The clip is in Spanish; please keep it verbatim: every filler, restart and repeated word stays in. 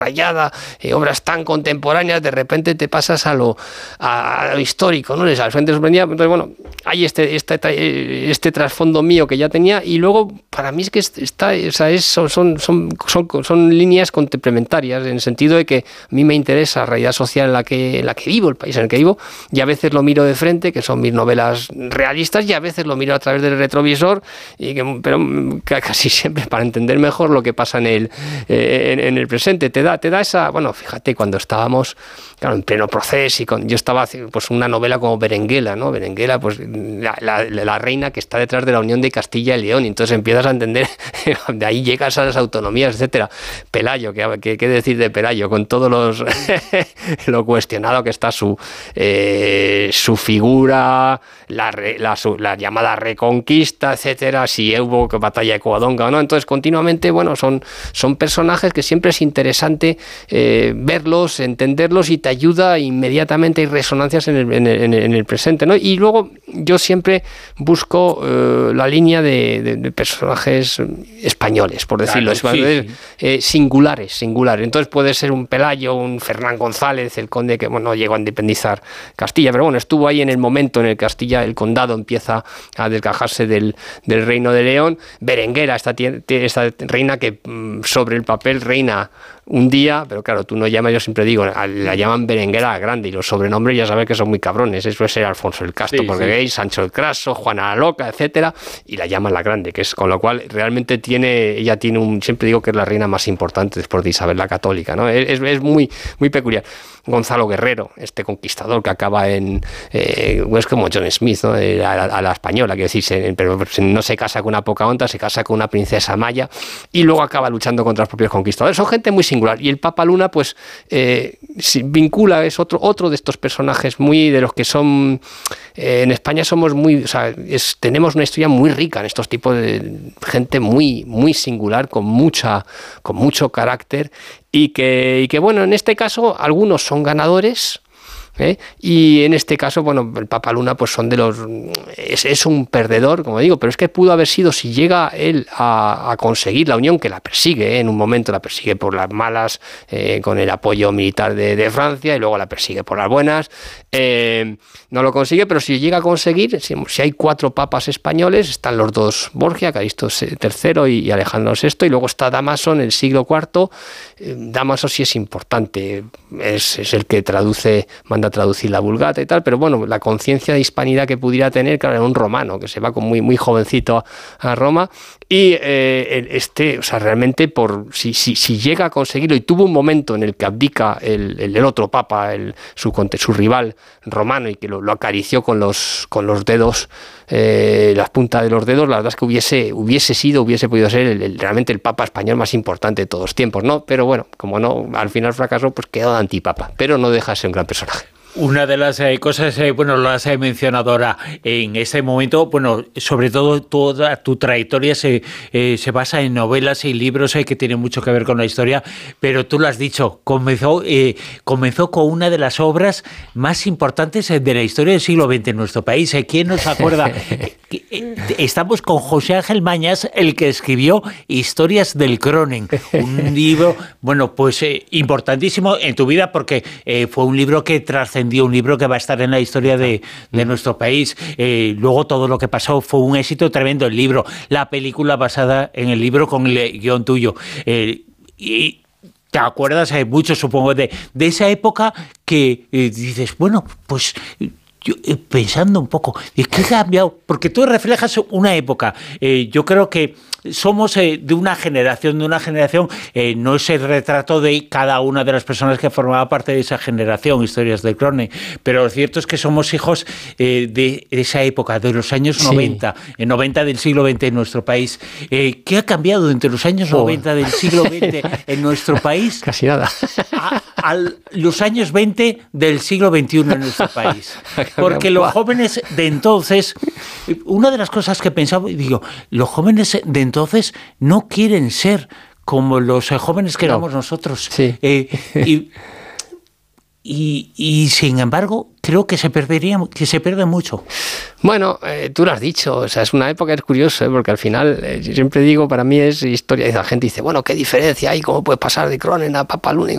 rayada, eh, obras tan contemporáneas, de repente te pasas a lo, a, a lo histórico, ¿no? Al frente sorprendía. Entonces, bueno, hay este, este, este trasfondo mío que ya tenía, y luego para mí es que está, o sea, es, son, son, son, son, son líneas complementarias, en el sentido de que a mí me interesa la realidad social en la que, en la que vivo, el país en el que vivo, y a veces lo miro de frente, que son mis novelas realistas, y a veces lo miro a través del retrovisor, y que, pero casi siempre para entender mejor lo que pasa en el, eh, en, en el presente. Te da, te da esa, bueno, fíjate, cuando estábamos, claro, en pleno proceso, y con, yo estaba haciendo pues una novela como Berenguela, ¿no? Berenguela, pues la, la, la reina que está detrás de la unión de Castilla y León, y entonces empiezas a entender, de ahí llegas a las autonomías, etcétera. Pelayo, ¿qué, qué decir de Pelayo? Con todos los lo cuestionado que está su eh, su figura, la, la, su, la llamada reconquista, etcétera, si hubo batalla de Covadonga o no. Entonces, continuamente, bueno, son, son personajes que siempre es interesante eh, verlos, entenderlos, y te ayuda inmediatamente, hay resonancias en el, en el, en el presente, ¿no? Y luego yo siempre busco eh, la línea de, de, de personajes españoles, por decirlo, claro, sí, sí. Eh, singulares, singulares. Entonces puede ser un Pelayo, un Fernán González, el conde que, bueno, no llegó a independizar Castilla, pero bueno, estuvo ahí en el momento en el que Castilla, el condado, empieza a desgajarse del, del reino de León. Berenguera, esta, esta reina que sobre el papel reina un día, pero claro, tú no llamas, yo siempre digo, la llaman Berenguera la Grande, y los sobrenombres ya sabes que son muy cabrones. Eso es Alfonso el Casto, sí, porque sí. veis, Sancho el Craso, Juana la Loca, etcétera, y la llaman la Grande, que es, con lo cual realmente tiene, ella tiene un, siempre digo que es la reina más importante después de Isabel la Católica, ¿no? Es, es muy, muy peculiar. Gonzalo Guerrero, este conquistador que acaba en, eh, es como John Smith, ¿no? A, la, a la española, quiero decir, pero no se casa con una Pocahontas, se casa con una princesa maya, y luego acaba luchando contra los propios conquistadores. Son gente muy singular, y el Papa Luna, pues, eh, vincula, es otro, otro de estos personajes muy, de los que son, eh, en España somos muy, o sea, es, tenemos una historia muy rica en estos tipos de gente muy, muy singular, con mucha, con mucho carácter, y que, y que bueno, en este caso algunos son ganadores, ¿eh? Y en este caso, bueno, el Papa Luna pues son de los, es, es un perdedor, como digo, pero es que pudo haber sido, si llega él a, a conseguir la unión, que la persigue, ¿eh? En un momento la persigue por las malas, eh, con el apoyo militar de, de Francia, y luego la persigue por las buenas, eh, no lo consigue, pero si llega a conseguir, si, si hay cuatro papas españoles, están los dos Borgia, Calixto tercero y, y Alejandro sexto, y luego está Dámaso en el siglo cuarto. eh, Dámaso sí es importante, es, es el que traduce, manda a traducir la Vulgata y tal, pero bueno, la conciencia de hispanidad que pudiera tener, claro, era un romano que se va con muy, muy jovencito a, a Roma, y eh, este, o sea, realmente por si, si, si llega a conseguirlo, y tuvo un momento en el que abdica el, el, el otro papa, el, su, su rival romano, y que lo, lo acarició con los, con los dedos, eh, las puntas de los dedos, la verdad es que hubiese, hubiese sido, hubiese podido ser el, el, realmente el papa español más importante de todos los tiempos, ¿no? Pero bueno, como no, al final fracasó, pues quedó de antipapa, pero no deja de ser un gran personaje. Una de las eh, cosas, eh, bueno, lo has eh, mencionado ahora, en este momento, bueno, sobre todo toda tu trayectoria se, eh, se basa en novelas y libros eh, que tienen mucho que ver con la historia, pero tú lo has dicho, comenzó, eh, comenzó con una de las obras más importantes eh, de la historia del siglo veinte en nuestro país. Eh, ¿Quién nos acuerda? Estamos con José Ángel Mañas, el que escribió Historias del Cronen, un libro, bueno, pues eh, importantísimo en tu vida, porque eh, fue un libro que trascendió, un libro que va a estar en la historia de, de nuestro país. Eh, luego todo lo que pasó fue un éxito tremendo, el libro, la película basada en el libro con el guión tuyo. Eh, y ¿te acuerdas? Hay mucho, supongo, de, de esa época que eh, dices, bueno, pues yo, eh, pensando un poco, ¿qué ha cambiado? Porque tú reflejas una época. Eh, yo creo que somos eh, de una generación, de una generación, eh, no es el retrato de cada una de las personas que formaba parte de esa generación, Historias del Cronen, pero lo cierto es que somos hijos eh, de esa época, de los años noventa, sí. En noventa del siglo veinte en nuestro país. Eh, ¿Qué ha cambiado entre los años oh. noventa del siglo veinte en nuestro país? Casi nada. A, a los años veinte del siglo veintiuno en nuestro país. Porque los jóvenes de entonces, una de las cosas que pensaba, digo, los jóvenes de entonces no quieren ser como los jóvenes que éramos no. nosotros. Sí. Eh, y, y, y sin embargo, creo que se perdería, que se pierde mucho. Bueno, eh, tú lo has dicho, o sea, es una época, es curioso, ¿eh? Porque al final, eh, yo siempre digo, para mí es historia, y la gente dice, bueno, ¿qué diferencia hay? ¿Cómo puedes pasar de Cronen a Papa Luna?